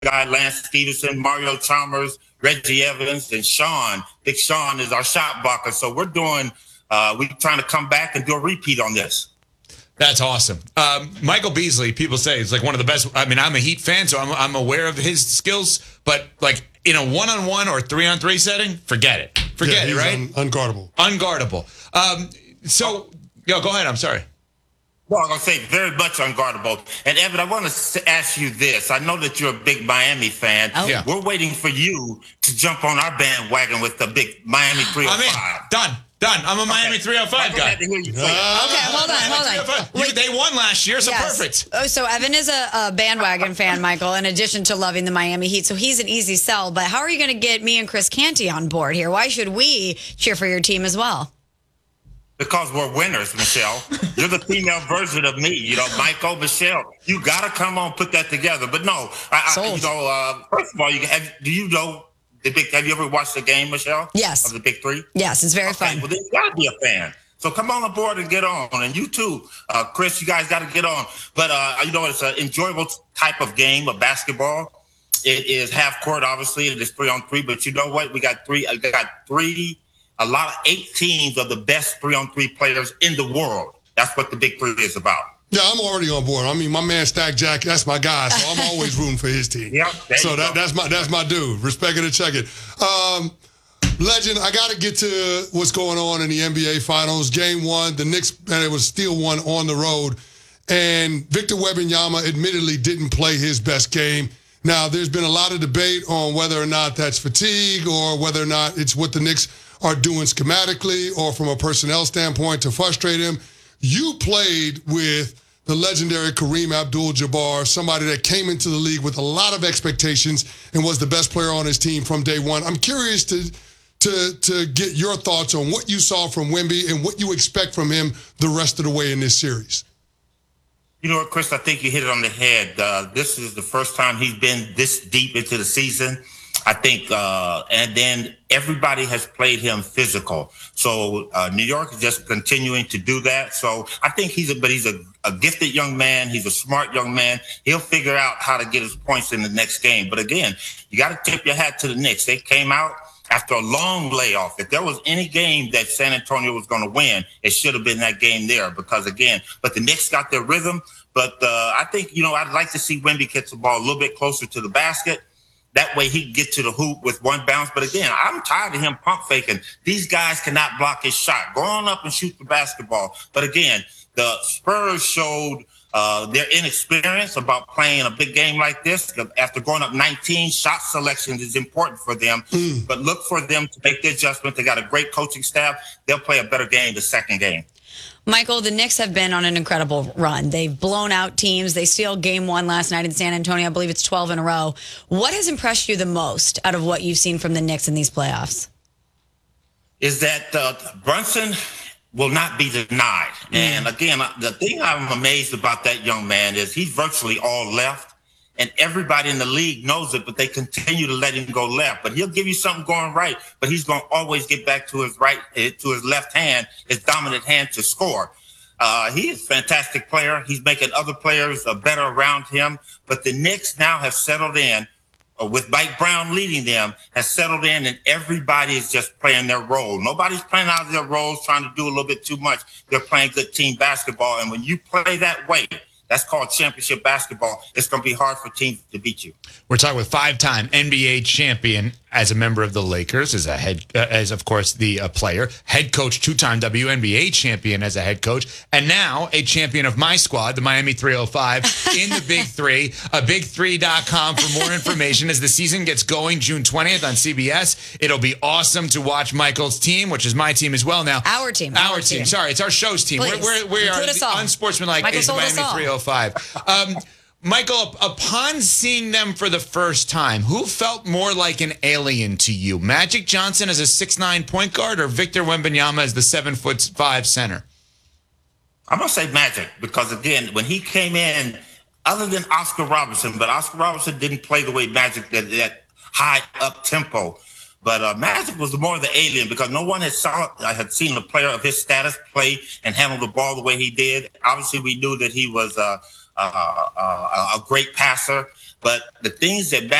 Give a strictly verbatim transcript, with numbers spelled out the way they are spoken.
guy, Lance Stevenson, Mario Chalmers, Reggie Evans, and Sean. Big Sean is our shot blocker. So we're doing, uh, we're trying to come back and do a repeat on this. That's awesome. Um, Michael Beasley, people say he's like one of the best. I mean, I'm a Heat fan, so I'm, I'm aware of his skills. But like in a one-on-one or three-on-three setting, forget it. Forget yeah, it, right? Un- unguardable. Unguardable. Um, so, yo, go ahead. I'm sorry. Well, I'm going to say very much unguardable. And, Evan, I want to ask you this. I know that you're a big Miami fan. Oh. Yeah. We're waiting for you to jump on our bandwagon with the big Miami three oh five. I'm in. Done. Done. I'm a Miami okay. three oh five guy. To hear you uh, okay, hold on, hold on. Wait, they won last year, so yes. perfect. Oh, so Evan is a, a bandwagon fan, Michael, in addition to loving the Miami Heat. So he's an easy sell. But how are you going to get me and Chris Canty on board here? Why should we cheer for your team as well? Because we're winners, Michelle. You're the female version of me. You know, Michael, Michelle. You got to come on, put that together. But no, I, I, you know, uh, first of all, you have, do you know the big? Have you ever watched the game, Michelle? Yes. Of the Big Three? Yes, it's very okay, fun. Well, then you got to be a fan. So come on aboard and get on. And you too, uh, Chris, you guys got to get on. But, uh, you know, it's an enjoyable type of game of basketball. It is half court, obviously. It is three on three. But you know what? We got three. I got three. A lot of eight teams of the best three-on-three players in the world. That's what the Big Three is about. Yeah, I'm already on board. I mean, my man Stack Jack, that's my guy, so I'm always rooting for his team. Yeah, so that, that's my that's my dude. Respect it and check it. Um, Legend, I got to get to what's going on in the N B A Finals. Game one, the Knicks, and it was still one on the road. And Victor Wembanyama admittedly didn't play his best game. Now, there's been a lot of debate on whether or not that's fatigue or whether or not it's what the Knicks are doing schematically or from a personnel standpoint to frustrate him. You played with the legendary Kareem Abdul-Jabbar, somebody that came into the league with a lot of expectations and was the best player on his team from day one. I'm curious to to to get your thoughts on what you saw from Wemby and what you expect from him the rest of the way in this series. You know what, Chris? I think you hit it on the head. Uh, this is the first time he's been this deep into the season. I think, uh, and then everybody has played him physical. So uh, New York is just continuing to do that. So I think he's a, but he's a, a gifted young man. He's a smart young man. He'll figure out how to get his points in the next game. But again, you got to tip your hat to the Knicks. They came out after a long layoff. If there was any game that San Antonio was going to win, it should have been that game there because, again, but the Knicks got their rhythm. But uh, I think, you know, I'd like to see Wemby catch the ball a little bit closer to the basket. That way he can get to the hoop with one bounce. But again, I'm tired of him pump faking. These guys cannot block his shot. Go on up and shoot the basketball. But again, the Spurs showed uh, their inexperience about playing a big game like this. After going up nineteen, shot selection is important for them. Mm. But look for them to make the adjustment. They got a great coaching staff. They'll play a better game the second game. Michael, the Knicks have been on an incredible run. They've blown out teams. They sealed game one last night in San Antonio. I believe it's twelve in a row. What has impressed you the most out of what you've seen from the Knicks in these playoffs? Is that uh, Brunson will not be denied. Mm. And again, the thing I'm amazed about that young man is he's virtually all left. And everybody in the league knows it, but they continue to let him go left. But he'll give you something going right, but he's going to always get back to his right, to his left hand, his dominant hand to score. Uh, he is a fantastic player. He's making other players uh, better around him. But the Knicks now have settled in, uh, with Mike Brown leading them, has settled in, and everybody is just playing their role. Nobody's playing out of their roles, trying to do a little bit too much. They're playing good team basketball. And when you play that way, that's called championship basketball. It's going to be hard for teams to beat you. We're talking with five-time N B A champion as a member of the Lakers, as a head, uh, as of course the uh, player, head coach, two-time W N B A champion as a head coach, and now a champion of my squad, the Miami three oh five, in the Big Three. Uh, big three dot com for more information as the season gets going June twentieth on C B S. It'll be awesome to watch Michael's team, which is my team as well now. Our team. Our, our team. team. Sorry, it's our show's team. Please. We're, we're, we are the unsportsmanlike Michael is the Miami three oh five. Um, Michael, upon seeing them for the first time, who felt more like an alien to you? Magic Johnson as a six nine point guard or Victor Wembanyama as the seven foot five center? I'm going to say Magic because, again, when he came in, other than Oscar Robertson, but Oscar Robertson didn't play the way Magic did, that high up tempo. But uh, Magic was more of the alien because no one had saw I had seen a player of his status play and handle the ball the way he did. Obviously, we knew that he was uh, – uh, uh, a great passer. But the things that